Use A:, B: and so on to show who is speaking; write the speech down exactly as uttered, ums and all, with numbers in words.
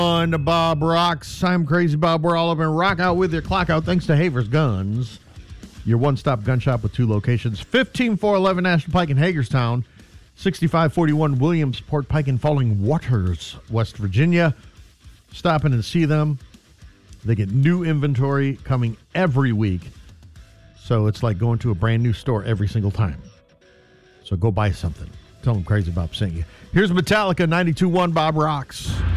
A: On to Bob Rocks. I'm Crazy Bob. We're all over and rock out with your clock out. Thanks to Havers Guns, your one-stop gun shop with two locations: fifteen four eleven National Pike in Hagerstown, sixty-five forty-one Williamsport Pike in Falling Waters, West Virginia. Stop in and see them. They get new inventory coming every week, so it's like going to a brand new store every single time. So go buy something. Tell them Crazy Bob sent you. Here's Metallica, ninety-two point one Bob Rocks.